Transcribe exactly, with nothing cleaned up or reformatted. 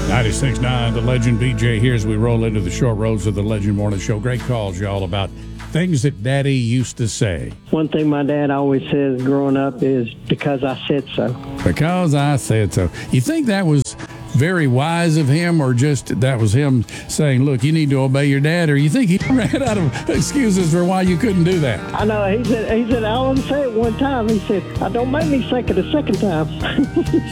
ninety-six point nine, The Legend. B J here as we roll into the short roads of the Legend Morning Show. Great calls, y'all, about things that Daddy used to say. One thing my dad always says growing up is, because I said so. Because I said so. You think that was very wise of him, or just that was him saying, look, you need to obey your dad, or you think he ran out of excuses for why you couldn't do that? I know. He said, he said, I only say it one time. He said, I don't make me say it a second time.